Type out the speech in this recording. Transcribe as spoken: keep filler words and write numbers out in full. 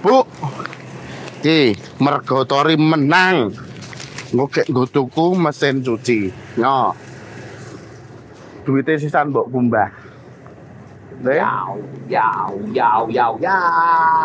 Bu, ki mergo Tori menang. Nggo nggo tuku mesin cuci. Yo. Duite sisan mbok kumbah. Yau, yau, yau, yau, yau.